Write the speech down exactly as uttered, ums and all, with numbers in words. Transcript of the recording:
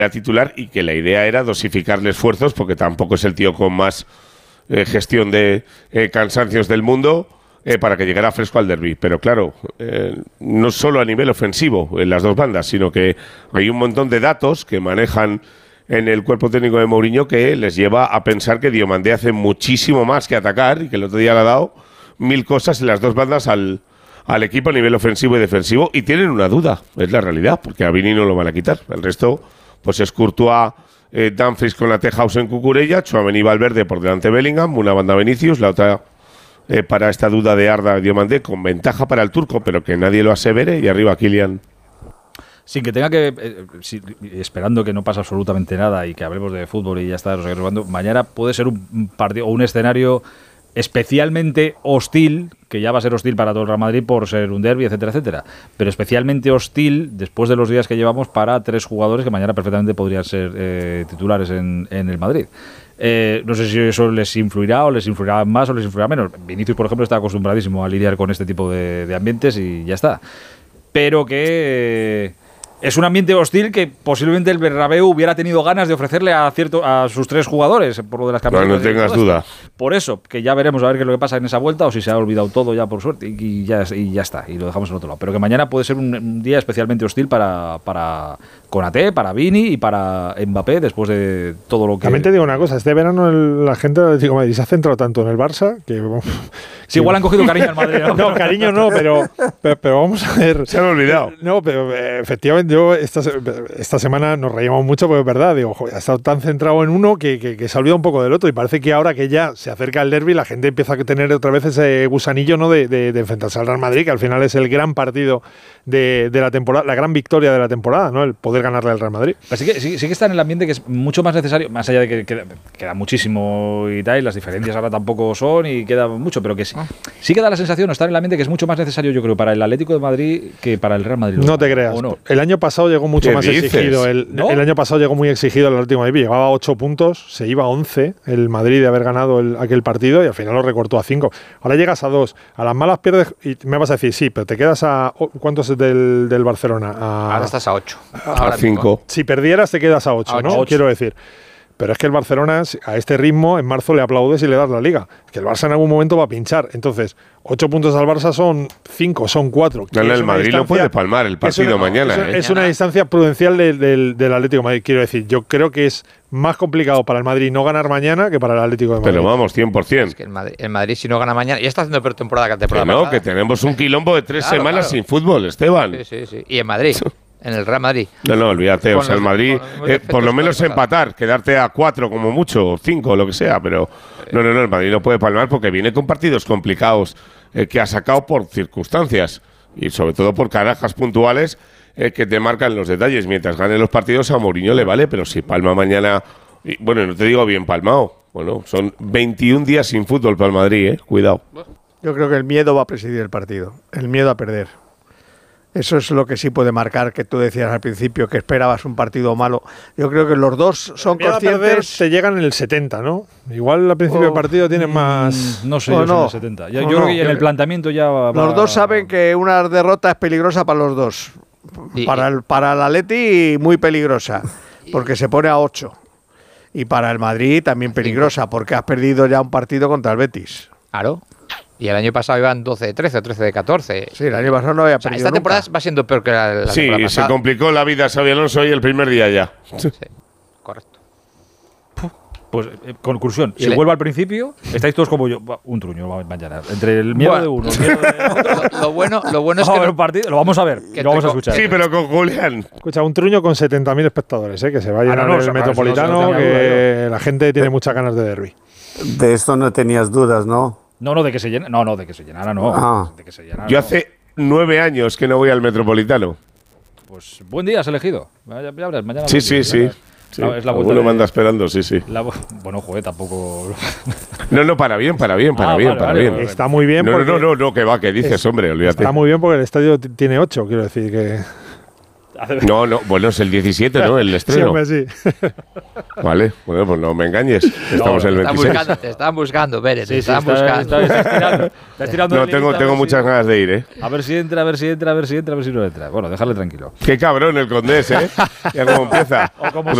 titular y que la idea era dosificarle esfuerzos porque tampoco es el tío con más eh, gestión de eh, cansancios del mundo eh, para que llegara fresco al derbi. Pero claro, eh, no solo a nivel ofensivo en las dos bandas, sino que hay un montón de datos que manejan en el cuerpo técnico de Mourinho que les lleva a pensar que Diomandé hace muchísimo más que atacar y que el otro día le ha dado mil cosas en las dos bandas al, al equipo a nivel ofensivo y defensivo, y tienen una duda, es la realidad, porque a Vini no lo van a quitar. El resto pues es Courtois, eh, Dumfries con la Tejaus en Cucurella, Tchouaméni y Valverde por delante de Bellingham, una banda Vinicius, la otra eh, para esta duda de Arda Diomandé, con ventaja para el turco, pero que nadie lo asevere, y arriba Kylian. Sin que tenga que, eh, si, esperando que no pase absolutamente nada y que hablemos de fútbol y ya está, nos robando, mañana puede ser un partido o un escenario especialmente hostil, que ya va a ser hostil para todo el Real Madrid por ser un derbi, etcétera, etcétera, pero especialmente hostil después de los días que llevamos para tres jugadores que mañana perfectamente podrían ser eh, titulares en, en el Madrid. Eh, no sé si eso les influirá o les influirá más o les influirá menos. Vinicius, por ejemplo, está acostumbradísimo a lidiar con este tipo de, de ambientes y ya está. Pero que... Eh, es un ambiente hostil que posiblemente el Bernabéu hubiera tenido ganas de ofrecerle a cierto a sus tres jugadores por lo de las camisetas. No, no tengas duda. Por eso, que ya veremos a ver qué es lo que pasa en esa vuelta, o si se ha olvidado todo ya por suerte y, y, ya, y ya está, y lo dejamos en otro lado. Pero que mañana puede ser un, un día especialmente hostil para, para Konaté, para Vini y para Mbappé después de todo lo que... También te digo una cosa, este verano el, la gente del Atlético de Madrid se ha centrado tanto en el Barça que... Sí, igual han cogido cariño al Madrid. No, no cariño no, pero, pero, pero vamos a ver... Se han olvidado. No, pero eh, efectivamente yo esta, esta semana nos reíamos mucho porque es verdad, digo, joder, ha estado tan centrado en uno que, que, que se ha olvidado un poco del otro, y parece que ahora que ya se acerca el derbi la gente empieza a tener otra vez ese gusanillo, ¿no?, de, de, de enfrentarse al Real Madrid, que al final es el gran partido de, de la temporada, la gran victoria de la temporada, ¿no?, el poder ganarle al Real Madrid. Así que sí, sí que está en el ambiente que es mucho más necesario, más allá de que queda, queda muchísimo y tal, y las diferencias ahora tampoco son y queda mucho, pero que sí, sí que da la sensación, no está en el ambiente que es mucho más necesario, yo creo, para el Atlético de Madrid que para el Real Madrid. No te creas. ¿O no? El año pasado llegó mucho más dices? exigido. El, ¿No? el año pasado llegó muy exigido el Atlético de Madrid. Llevaba ocho puntos, se iba a once el Madrid de haber ganado el, aquel partido, y al final lo recortó a cinco. Ahora llegas a dos. A las malas pierdes y me vas a decir, sí, pero te quedas a... ¿Cuántos es del, del Barcelona? A, Ahora estás a ocho. A cinco. Si perdieras te quedas a ocho, ¿no? ocho. Quiero decir. Pero es que el Barcelona, a este ritmo, en marzo le aplaudes y le das la liga. Que el Barça en algún momento va a pinchar. Entonces, ocho puntos al Barça son cinco, son cuatro. No, no, el Madrid lo puede palmar el partido es una, mañana. Es, ¿eh? es una distancia prudencial del, del, del Atlético de Madrid. Quiero decir, yo creo que es más complicado para el Madrid no ganar mañana que para el Atlético de Madrid. Pero vamos, cien por ciento. Es que el Madrid, el Madrid, si no gana mañana, ya está haciendo peor temporada que la temporada Que no, pasada. que tenemos un quilombo de tres Claro, semanas claro. sin fútbol, Esteban. Sí, sí, sí. Y en Madrid, en el Real Madrid. No, no, olvídate. Con O sea, el los- Madrid, con los eh, defectos por lo menos que ha pasado. empatar, quedarte a cuatro como mucho, o cinco, lo que sea. Pero no, no, no, el Madrid no puede palmar porque viene con partidos complicados eh, que ha sacado por circunstancias y sobre todo por carajas puntuales eh, que te marcan los detalles. Mientras gane los partidos a Mourinho le vale, pero si palma mañana, y, bueno, no te digo bien palmado. Bueno, son veintiún días sin fútbol para el Madrid, eh. Cuidado. Yo creo que el miedo va a presidir el partido, el miedo a perder. Eso es lo que sí puede marcar, que tú decías al principio que esperabas un partido malo. Yo creo que los dos son Miedo a perder conscientes. te llegan en el setenta, ¿no? Igual al principio Oh. del partido tienes más... Mm, no sé, O yo soy no. del setenta. Ya, O yo no. creo que en el planteamiento ya va, Los dos saben que una derrota es peligrosa para los dos. Y- para el para el Atleti muy peligrosa, porque se pone a ocho. Y para el Madrid también peligrosa, porque has perdido ya un partido contra el Betis. Claro. Y el año pasado iban doce de trece, trece de catorce. Sí, el año pasado no había O sea, perdido esta temporada nunca. va siendo peor que la, la Sí, temporada se pasada. complicó la vida a Xabi Alonso hoy el primer día ya. Sí, correcto. Pues, eh, conclusión, Y si le- vuelvo al principio, estáis todos como yo. Va, un truño va- mañana. Entre el miedo Bueno. de uno, el miedo de otro. Lo, lo bueno, lo bueno es Vamos que a ver no- un partido, lo vamos a ver, Que lo vamos a tengo- escuchar. Sí, pero con Julián. Escucha, un truño con setenta mil espectadores, ¿eh? Que se va a llenar Ah, no, no, el eso, Metropolitano, eso no tenía que la gente tiene muchas ganas de derbi. De esto no tenías dudas, ¿no? No, no, de que se llena, no, no, de que se llenara, no. Ah. De que se llenara, Yo no. hace nueve años que no voy al Metropolitano. Pues buen día has elegido. Ya, ya verás, mañana. Sí, buen sí, día, sí. ya sí. verás. Es la vuelta Alguno de- me anda esperando, sí, sí. la vo- bueno, joder, tampoco. No, no, para bien, para bien, para Ah, bien, vale, para vale, bien. vale. Está muy bien No, no, porque... no, no, no, que va, que dices, es- hombre, olvídate. Está muy bien porque el estadio t- tiene ocho, quiero decir que... No, no, bueno, es el diecisiete, ¿no? El Sí, estreno. hombre, sí. Vale, bueno, pues no me engañes. Estamos en el Te están veintiséis. buscando, te están buscando, Pérez, te Sí, sí, están está, buscando. está- está estirando, está estirando No, el tengo, lista, a tengo ver si- muchas ganas de ir, ¿eh? A ver si entra, a ver si entra, a ver si entra, a ver si no entra. Bueno, dejarle tranquilo. Qué cabrón el Condés, ¿eh? Ya como empieza. O como